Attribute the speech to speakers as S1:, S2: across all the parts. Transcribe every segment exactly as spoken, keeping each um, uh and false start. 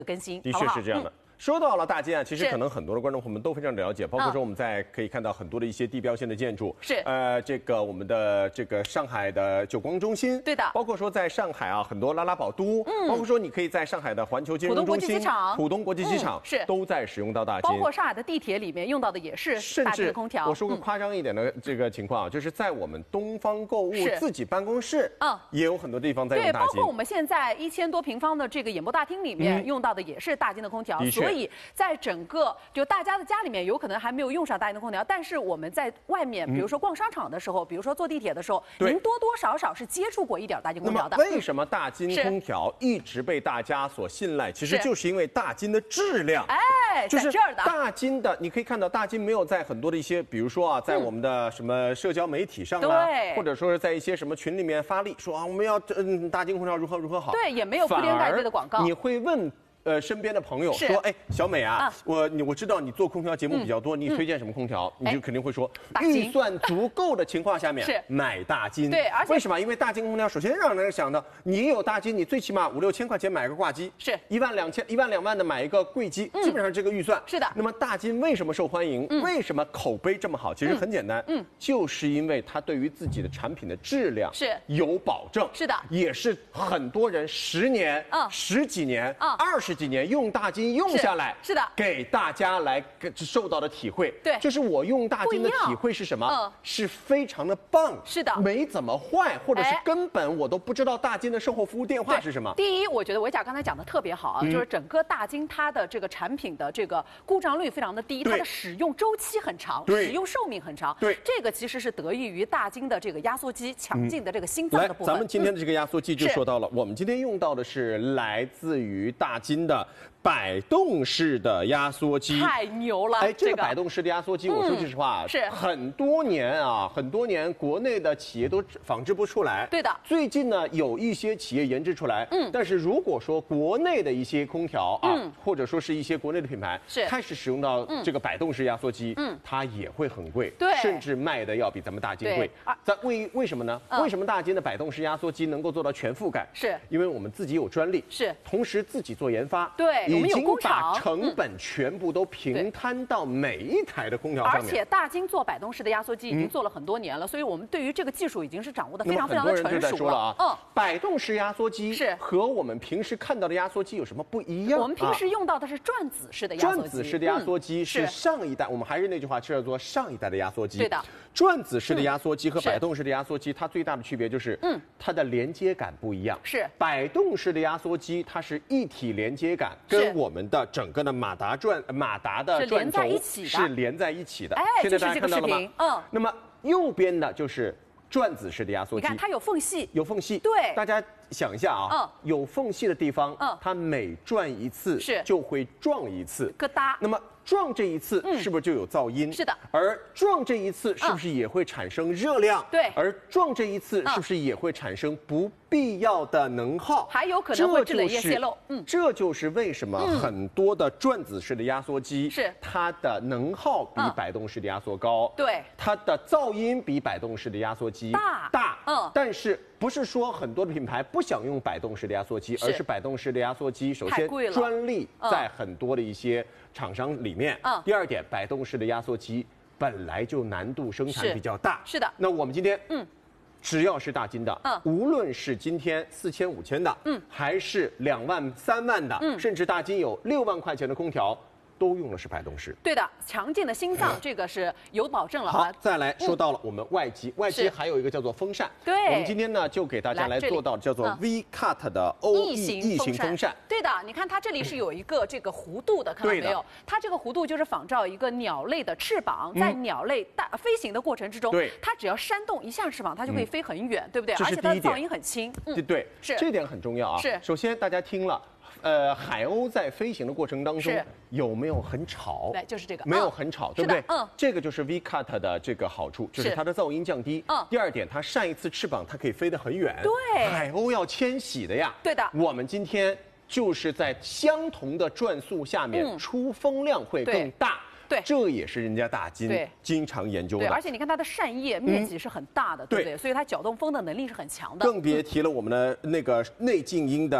S1: 更新，
S2: 的确是这样的。嗯 说到了大金啊，其实可能很多的观众朋友们都非常了解，包括说我们在可以看到很多的一些地标性的建筑，
S1: 是
S2: 呃，这个我们的这个上海的久光中心，
S1: 对的，
S2: 包括说在上海啊很多拉拉宝都，嗯，包括说你可以在上海的环球金融中心、浦东国际机场是都在使用到大金，
S1: 包括上海的地铁里面用到的也是大金的空调。
S2: 我说个夸张一点的这个情况啊，就是在我们东方购物自己办公室，嗯，也有很多地方在用大金，
S1: 对，包括我们现在一千多平方的这个演播大厅里面用到的也是大金的空调，所以在整 整个就大家的家里面有可能还没有用上大金的空调，但是我们在外面，比如说逛商场的时候，比如说坐地铁的时候，您多多少少是接触过一点大金空调的。
S2: 那么为什么大金空调一直被大家所信赖？其实就是因为大金的质量。
S1: 哎，
S2: 就是
S1: 这儿的
S2: 大金的，你可以看到大金没有在很多的一些，比如说啊，在我们的什么社交媒体上啦，或者说是在一些什么群里面发力，说啊我们要嗯大金空调如何如何好。
S1: 对，也没有铺天盖地的广告。
S2: 你会问 呃，身边的朋友说，哎，小美啊，啊我你我知道你做空调节目比较多，嗯、你推荐什么空调？嗯、你就肯定会说，预算足够的情况下面买大金。
S1: 对，而且
S2: 为什么？因为大金空调首先让人想到，你有大金，你最起码五六千块钱买个挂机，
S1: 是
S2: 一万两千一万两万的买一个柜机，嗯、基本上这个预算
S1: 是的。
S2: 那么大金为什么受欢迎？嗯、为什么口碑这么好？其实很简单，嗯，就是因为它对于自己的产品的质量
S1: 是
S2: 有保证，
S1: 是的，
S2: 也是很多人十年、嗯、十几年、嗯、二十几年用大 金用下来
S1: 是的，
S2: 给大家来受到的体会，
S1: 对，
S2: 就是我用大金的体会是什么？嗯，是非常的棒，
S1: 是的，
S2: 没怎么坏，或者是根本我都不知道大金的售后服务电话是什么。
S1: 第一，我觉得维甲刚才讲的特别好啊，就是整个大金它的这个产品的这个故障率非常的低，它的使用周期很长，使用寿命很长。
S2: 对，
S1: 这个其实是得益于大金的这个压缩机强劲的这个心脏的部分。
S2: 来，咱们今天的这个压缩机就说到了，我们今天用到的是来自于大金的 摆动式的压缩机，
S1: 太牛了！
S2: 哎，这个摆动式的压缩机，我说句实话，
S1: 是
S2: 很多年啊，很多年国内的企业都仿制不出来。
S1: 对的，最
S2: 近呢有一些企业研制出来，嗯，但是如果说国内的一些空调啊，或者说是一些国内的品牌
S1: 是
S2: 开始使用到这个摆动式压缩机，嗯，它也会很贵，
S1: 对，
S2: 甚至卖的要比咱们大金贵。在为为什么呢？为什么大金的摆动式压缩机能够做到全覆盖？
S1: 是
S2: 因为我们自己有专利，
S1: 是
S2: 同时自己做研发，
S1: 对。
S2: 已经把成本全部都平摊到每一台的空调上面，
S1: 而且大金做摆动式的压缩机已经做了很多年了，所以我们对于这个技术已经是掌握的非常非常的成熟了啊。
S2: 嗯，摆动式压缩机是和我们平时看到的压缩机有什么不一样？
S1: 我们平时用到的是转子式的压缩机，
S2: 转子式的压缩机是上一代，我们还是那句话，叫做上一代的压缩机。
S1: 对的，
S2: 转子式的压缩机和摆动式的压缩机，它最大的区别就是，嗯，它的连接感不一样。
S1: 是
S2: 摆动式的压缩机，它是一体连接感，跟我们的 整个的马达转马达的转轴是连在一起的，
S1: 哎，
S2: 现在大家看到了吗？
S1: 嗯，
S2: 那么右边的就是转子式的压缩机，
S1: 你看它有缝隙，
S2: 有缝隙，
S1: 对，
S2: 大家想一下啊，嗯，有缝隙的地方，嗯，它每转一次
S1: 是就
S2: 会撞一次，
S1: 咯哒。
S2: 那么 撞这一次是不是就有噪音？
S1: 是的。而
S2: 撞这一次是不是也会产生热量？
S1: 对。
S2: 而撞这一次是不是也会产生不必要的能耗？
S1: 还有可能会制冷液泄漏。
S2: 嗯，这就是为什么很多的转子式的压缩机
S1: 是
S2: 它的能耗比摆动式的压缩高。
S1: 对。
S2: 它的噪音比摆动式的压缩机
S1: 大
S2: 大。
S1: 嗯。
S2: 但是不是说很多的品牌不想用摆动式的压缩机，而是摆动式的压缩机首先专利在很多的一些 厂商里面，嗯，第二点，摆动式的压缩机本来就难度生产比较大，
S1: 是的。
S2: 那我们今天，嗯，只要是大金的，嗯，无论是今天四千五千的，嗯，还是两万三万的，嗯，甚至大金有六万块钱的空调， 都用的是摆动式，
S1: 对的，强劲的心脏，这个是有保证了。
S2: 好，再来说到了我们外机，外机还有一个叫做风扇，
S1: 对，
S2: 我们今天呢就给大家来做到叫做 V cut 的 O E 异形风扇。
S1: 对的，你看它这里是有一个这个弧度的，看到没有？它这个弧度就是仿照一个鸟类的翅膀，在鸟类大飞行的过程之中，对，它只要扇动一下翅膀，它就可以飞很远，对不对？而且它的噪音很轻，
S2: 对对，是这点很重要啊。
S1: 是，
S2: 首先大家听了。 呃，海鸥在飞行的过程当中有没有很吵？
S1: 对，就是这个，
S2: 没有很吵，对不对？
S1: 嗯，
S2: 这个就是 V cut 的这个好处，就是它的噪音降低。嗯，第二点，它扇一次翅膀，它可以飞得很远。
S1: 对，
S2: 海鸥要迁徙的呀。
S1: 对的，
S2: 我们今天就是在相同的转速下面，出风量会更大。 对，这也是人家大金经常研究的。
S1: 对，而且你看它的扇叶面积是很大的，对不对？所以它搅动风的能力是很强的。
S2: 更别提了我们的那个内静音的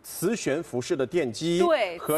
S2: 磁悬浮式的电机，
S1: 对。